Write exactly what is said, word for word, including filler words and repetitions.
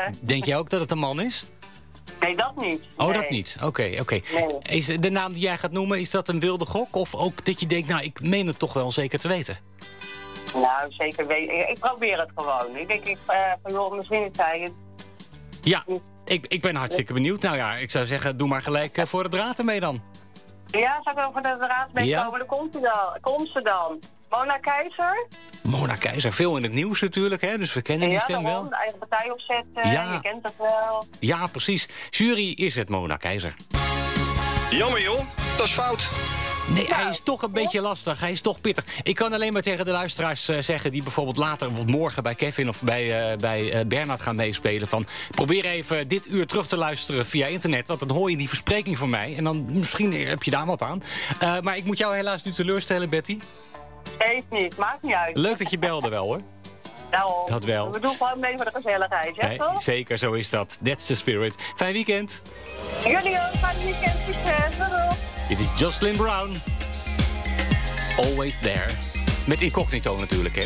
Denk jij ook dat het een man is? Nee, dat niet. Oh, nee. dat niet. Oké, okay, oké. Okay. Nee. Is de naam die jij gaat noemen, is dat een wilde gok? Of ook dat je denkt, nou, ik meen het toch wel zeker te weten? Nou, zeker weten. Ik, ik probeer het gewoon. Ik denk, ik, uh, van joh, misschien is hij het. Ja, ik, ik ben hartstikke benieuwd. Nou ja, ik zou zeggen, doe maar gelijk uh, voor de draad ermee dan. Ja, zou ik over de draad mee ja. komen? Dan komt ze dan. Komt ze dan. Mona Keizer. Mona Keizer, veel in het nieuws natuurlijk, hè? Dus we kennen ja, die stem daarom, wel. De eigen partij opzetten, ja. Je kent het wel. Ja, precies. Jury is het Mona Keizer. Jammer joh, dat is fout. Nee, nou, hij is toch een ja. beetje lastig. Hij is toch pittig. Ik kan alleen maar tegen de luisteraars uh, zeggen... die bijvoorbeeld later of morgen bij Kevin of bij, uh, bij uh, Bernard gaan meespelen... van probeer even dit uur terug te luisteren via internet... want dan hoor je die verspreking van mij... en dan misschien heb je daar wat aan. Uh, maar ik moet jou helaas nu teleurstellen, Betty. Geeft niet, maakt niet uit. Leuk dat je belde wel, hoor. Nou, dat wel. We doen gewoon mee voor de gezelligheid, ja, nee, toch? Zeker, zo is dat. That's the spirit. Fijn weekend. Jullie ook, fijn weekend. Succes. Doei. Dit is Jocelyn Brown. Always there. Met incognito natuurlijk, hè.